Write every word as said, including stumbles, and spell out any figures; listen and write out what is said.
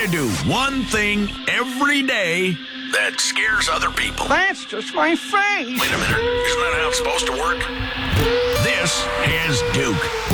to do one thing every day that scares other people. That's just my face. Wait a minute. Isn't that how it's supposed to work? This is Duke.